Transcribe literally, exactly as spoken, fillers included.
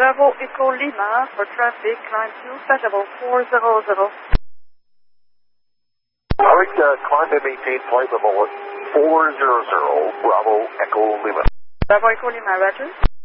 Bravo Echo Lima for traffic, climb to Fetchable four hundred. Alright, uh, climb and maintain flight level four hundred, Bravo Echo Lima. Bravo Echo Lima, roger.